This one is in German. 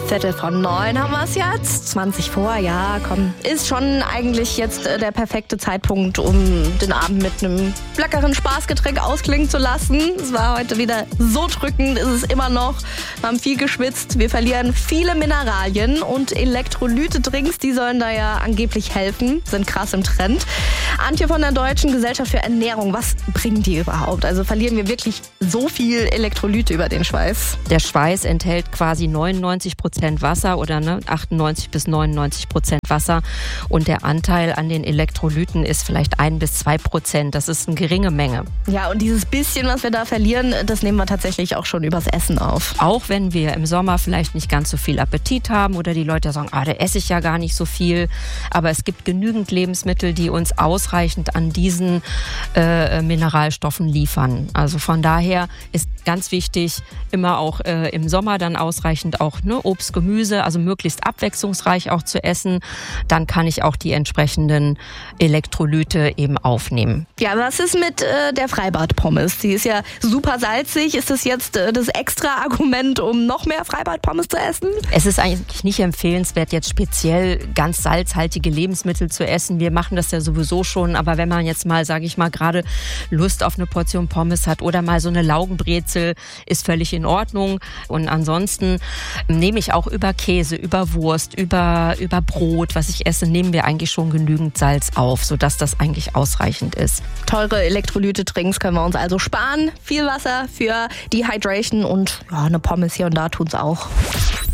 9:15 haben wir es jetzt. 20 vor, ja, komm. Ist schon eigentlich jetzt der perfekte Zeitpunkt, um den Abend mit einem leckeren Spaßgetränk ausklingen zu lassen. Es war heute wieder so drückend, ist es immer noch. Wir haben viel geschwitzt, wir verlieren viele Mineralien und Elektrolyte-Drinks, die sollen da ja angeblich helfen, sind krass im Trend. Antje von der Deutschen Gesellschaft für Ernährung, was bringen die überhaupt? Also verlieren wir wirklich so viel Elektrolyte über den Schweiß? Der Schweiß enthält quasi 99% Wasser oder 98-99% Wasser und der Anteil an den Elektrolyten ist vielleicht 1-2%. Das ist eine geringe Menge. Ja, und dieses bisschen, was wir da verlieren, das nehmen wir tatsächlich auch schon übers Essen auf. Auch wenn wir im Sommer vielleicht nicht ganz so viel Appetit haben oder die Leute sagen, da esse ich ja gar nicht so viel. Aber es gibt genügend Lebensmittel, die uns ausreichend an diesen Mineralstoffen liefern. Also von daher ist ganz wichtig, immer auch im Sommer dann ausreichend auch Obst, Gemüse, also möglichst abwechslungsreich auch zu essen. Dann kann ich auch die entsprechenden Elektrolyte eben aufnehmen. Ja, was ist mit der Freibad-Pommes? Die ist ja super salzig. Ist das jetzt das extra Argument, um noch mehr Freibad-Pommes zu essen? Es ist eigentlich nicht empfehlenswert, jetzt speziell ganz salzhaltige Lebensmittel zu essen. Wir machen das ja sowieso schon, aber wenn man jetzt mal, sage ich mal, gerade Lust auf eine Portion Pommes hat oder mal so eine Laugenbrezel, ist völlig in Ordnung. Und ansonsten nehme ich auch über Käse, über Wurst, über Brot, was ich esse, nehmen wir eigentlich schon genügend Salz auf, sodass das eigentlich ausreichend ist. Teure Elektrolyte-Drinks können wir uns also sparen. Viel Wasser für die Hydration und eine Pommes hier und da tut's auch.